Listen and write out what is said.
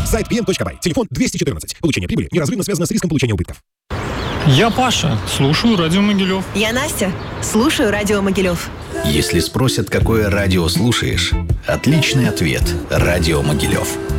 Сайт pm.by. Телефон 214. Получение прибыли неразрывно связано с риском получения убытков. Я Паша, слушаю Радио Могилев. Я Настя, слушаю Радио Могилев. Если спросят, какое радио слушаешь, отличный ответ – Радио Могилев.